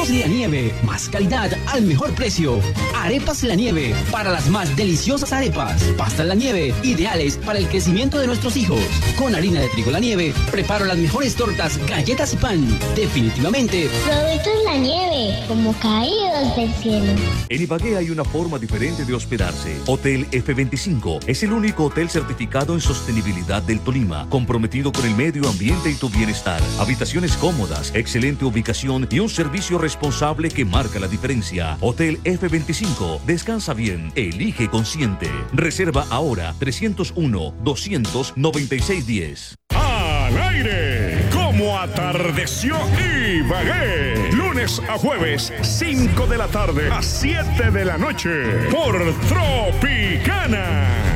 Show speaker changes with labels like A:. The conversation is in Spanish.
A: Arepas La Nieve, más calidad al mejor precio. Arepas La Nieve, para las más deliciosas arepas. Pasta La Nieve, ideales para el crecimiento de nuestros hijos. Con harina de trigo La Nieve, preparo las mejores tortas, galletas y pan. Definitivamente,
B: Productos La Nieve, como caídos del cielo.
C: En Ibagué hay una forma diferente de hospedarse. Hotel F25 es el único hotel certificado en sostenibilidad del Tolima, comprometido con el medio ambiente y tu bienestar. Habitaciones cómodas, excelente ubicación y un servicio responsable que marca la diferencia. Hotel F25. Descansa bien, elige consciente. Reserva ahora 301-200-9610.
D: Al aire, como atardeció Ibagué. Lunes a jueves, 5 de la tarde a 7 de la noche, por Tropicana.